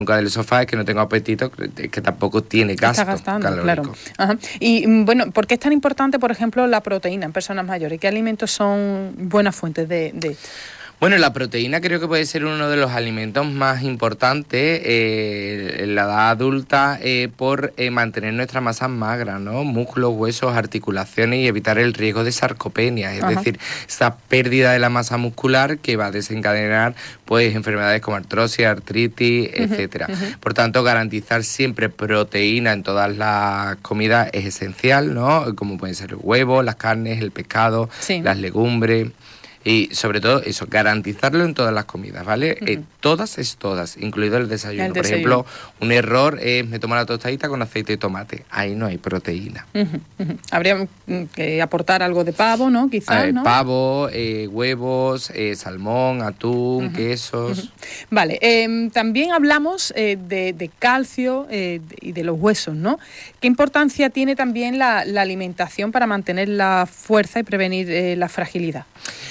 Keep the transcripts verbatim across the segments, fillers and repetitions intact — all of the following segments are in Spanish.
nunca del sofá, es que no tengo apetito, es que tampoco tiene gasto Está gastando, calórico. claro. Ajá. Y bueno, ¿por qué es tan importante, por ejemplo, la proteína en personas mayores? ¿Qué alimentos son buenas fuentes de, de esto? Bueno, la proteína creo que puede ser uno de los alimentos más importantes eh, en la edad adulta eh, por eh, mantener nuestra masa magra, ¿no? Músculos, huesos, articulaciones y evitar el riesgo de sarcopenia, es Ajá. decir, esa pérdida de la masa muscular que va a desencadenar pues enfermedades como artrosis, artritis, uh-huh, etcétera. Uh-huh. Por tanto, garantizar siempre proteína en todas las comidas es esencial, ¿no? Como pueden ser el huevo, las carnes, el pescado, sí. las legumbres. Y sobre todo eso, garantizarlo en todas las comidas, ¿vale? Uh-huh. Eh, todas es todas, incluido el desayuno. el desayuno. Por ejemplo, un error es me tomo la tostadita con aceite de tomate. Ahí no hay proteína. Uh-huh, uh-huh. Habría que aportar algo de pavo, ¿no? Quizás, ver, ¿no? Pavo, eh, huevos, eh, salmón, atún, uh-huh. quesos... Uh-huh. Vale, eh, también hablamos eh, de, de calcio eh, y de los huesos, ¿no? ¿Qué importancia tiene también la, la alimentación para mantener la fuerza y prevenir eh, la fragilidad?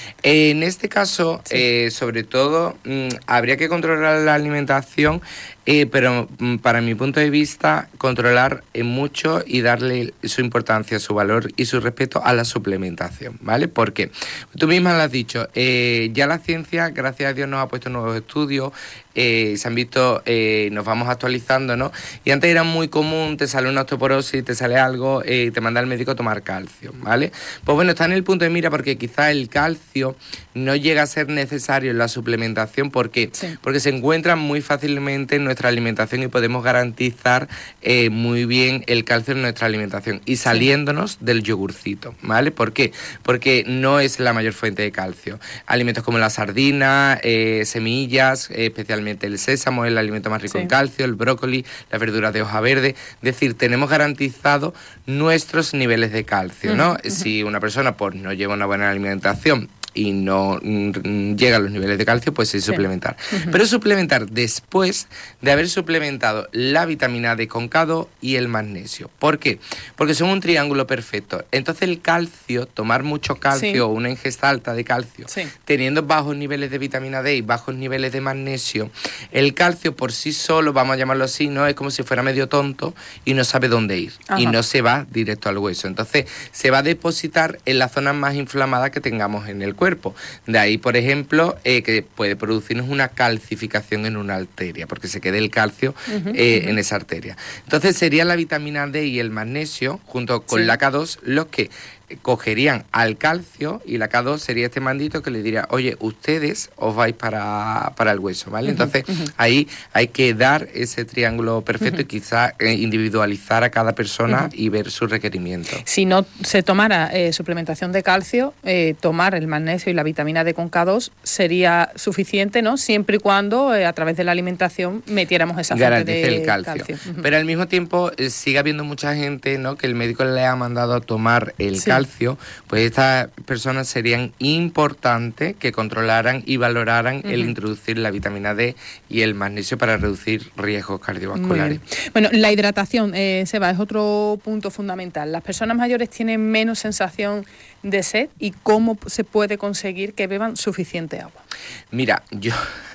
En este caso, sí. eh, sobre todo, mmm, habría que controlar la alimentación, eh, pero mmm, para mi punto de vista, controlar eh, mucho y darle su importancia, su valor y su respeto a la suplementación, ¿vale? Porque tú misma lo has dicho, eh, ya la ciencia, gracias a Dios, nos ha puesto nuevos estudios, eh, se han visto, eh, nos vamos actualizando, ¿no? Y antes era muy común, te sale una osteoporosis, te sale algo, eh, te manda el médico a tomar calcio, ¿vale? Pues bueno, está en el punto de mira porque quizás el calcio no llega a ser necesario en la suplementación. ¿Por qué? Sí. Porque se encuentra muy fácilmente en nuestra alimentación y podemos garantizar eh, muy bien el calcio en nuestra alimentación y saliéndonos sí. del yogurcito, ¿vale? ¿Por qué? Porque no es la mayor fuente de calcio. Alimentos como la sardina, eh, semillas, eh, especialmente el sésamo es el alimento más rico sí. en calcio, el brócoli, las verduras de hoja verde. Es decir, tenemos garantizado nuestros niveles de calcio, ¿no? Uh-huh. Si una persona pues, no lleva una buena alimentación y no mm, llega a los niveles de calcio, pues sí, sí. suplementar. Uh-huh. Pero suplementar después de haber suplementado la vitamina D con K dos y el magnesio. ¿Por qué? Porque son un triángulo perfecto. Entonces el calcio, tomar mucho calcio sí. o una ingesta alta de calcio, sí. teniendo bajos niveles de vitamina D y bajos niveles de magnesio, el calcio por sí solo, vamos a llamarlo así, no es como si fuera medio tonto y no sabe dónde ir. Ajá. Y no se va directo al hueso. Entonces se va a depositar en las zonas más inflamadas que tengamos en el cuerpo. De ahí, por ejemplo, eh, que puede producirnos una calcificación en una arteria, porque se quede el calcio uh-huh, eh, uh-huh. en esa arteria. Entonces sería la vitamina D y el magnesio, junto con sí. la K dos, los que cogerían al calcio y la K dos sería este mandito que le diría, oye, ustedes os vais para, para el hueso, ¿vale? Uh-huh, Entonces uh-huh. ahí hay que dar ese triángulo perfecto uh-huh. y quizá eh, individualizar a cada persona uh-huh. y ver su requerimiento. Si no se tomara eh, suplementación de calcio, eh, tomar el magnesio y la vitamina D con K dos sería suficiente, ¿no? Siempre y cuando eh, a través de la alimentación metiéramos esa fuente de el calcio. calcio. Uh-huh. Pero al mismo tiempo eh, sigue habiendo mucha gente, ¿no? Que el médico le ha mandado a tomar el sí. calcio. Pues estas personas serían importantes que controlaran y valoraran uh-huh. el introducir la vitamina D y el magnesio para reducir riesgos cardiovasculares. Bueno, la hidratación, eh, Seba, es otro punto fundamental. Las personas mayores tienen menos sensación de sed y cómo se puede conseguir que beban suficiente agua. Mira, yo...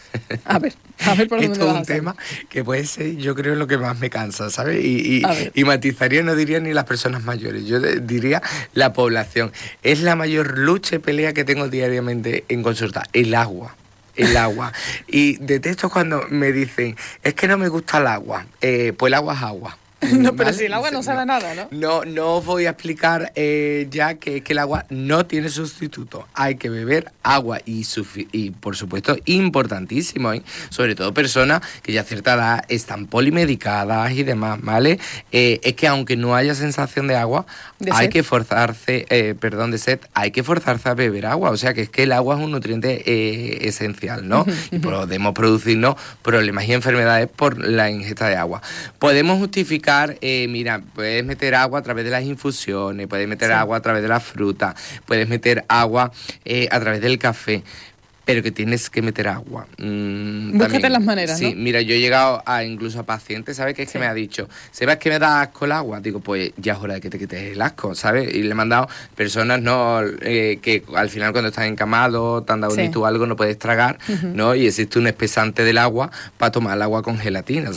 A ver, a ver por dónde Esto me es vas un a hacer. tema que puede ser, yo creo, lo que más me cansa, ¿sabes? Y, y, y matizaría, no diría ni las personas mayores, yo de, diría la población. Es la mayor lucha y pelea que tengo diariamente en consulta, el agua. El agua. Y detesto cuando me dicen, es que no me gusta el agua. Eh, pues el agua es agua. No, pero ¿vale? Si el agua no sabe no, nada, ¿no? No, no os voy a explicar eh, ya que, que el agua no tiene sustituto. Hay que beber agua y, sufi- y por supuesto, importantísimo, ¿eh? Sobre todo personas que ya a cierta edad están polimedicadas y demás, ¿vale? Eh, es que aunque no haya sensación de agua, ¿De hay sed? que forzarse, eh, perdón, de sed, hay que forzarse a beber agua. O sea que es que el agua es un nutriente eh, esencial, ¿no? Uh-huh, y podemos producirnos problemas y enfermedades por la ingesta de agua. Podemos justificar Eh, mira, puedes meter agua a través de las infusiones, puedes meter sí. agua a través de la fruta, puedes meter agua eh, a través del café. pero que tienes que meter agua. Mm, Búscate también, las maneras, sí, ¿no? mira, yo he llegado a incluso a pacientes, ¿sabes? Que es Sí. que me ha dicho, ¿sabes que me da asco el agua? Digo, pues ya es hora de que te quites el asco, ¿sabes? Y le he mandado personas, ¿no? Eh, que al final cuando estás encamado, te han dado Sí. un hito o algo, no puedes tragar, Uh-huh. ¿no? Y existe un espesante del agua para tomar el agua con gelatina,